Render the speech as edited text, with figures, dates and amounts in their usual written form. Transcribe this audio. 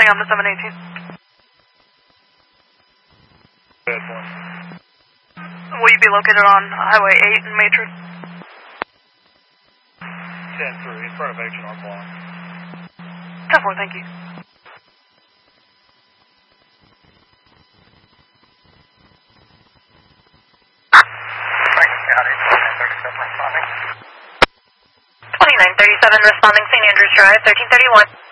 Stay on the 718. Good one. Will you be located on Highway 8 in Matron? 10-3, in front of H&R Block. 10-4, thank you. Franklin County, 2937 responding. 2937 responding, St. Andrews Drive, 1331.